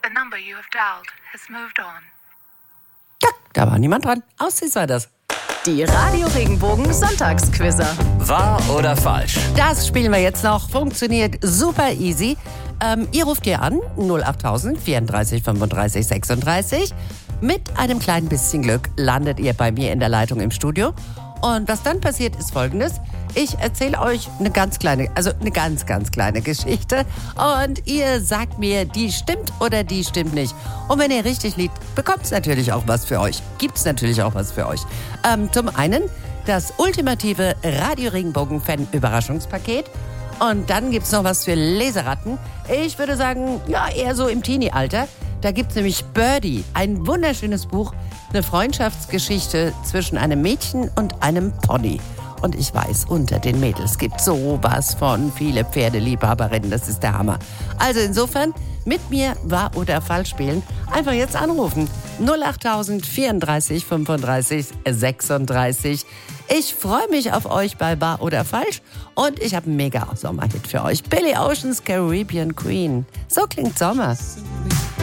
The number you have dialed has moved on. Ja, da war niemand dran. Aussies war das. Die Radio Regenbogen Sonntagsquizzer. Wahr oder falsch? Das spielen wir jetzt noch. Funktioniert super easy. Ihr ruft hier an, 08000 34 35 36. Mit einem kleinen bisschen Glück landet ihr bei mir in der Leitung im Studio. Und was dann passiert, ist Folgendes. Ich erzähle euch eine ganz kleine Geschichte. Und ihr sagt mir, die stimmt oder die stimmt nicht. Und wenn ihr richtig liegt, bekommt's natürlich auch was für euch. Gibt's natürlich auch was für euch. Zum einen das ultimative Radio Regenbogen-Fan-Überraschungspaket. Und dann gibt's noch was für Leseratten. Ich würde sagen, ja, eher so im Teenie-Alter. Da gibt's nämlich Birdie, ein wunderschönes Buch, eine Freundschaftsgeschichte zwischen einem Mädchen und einem Pony. Und ich weiß, unter den Mädels gibt sowas von viele Pferdeliebhaberinnen. Das ist der Hammer. Also insofern, mit mir wahr oder falsch spielen. Einfach jetzt anrufen. 08000 34 35 36. Ich freue mich auf euch bei wahr oder falsch. Und ich habe einen mega Sommerhit für euch. Billy Oceans Caribbean Queen. So klingt Sommer.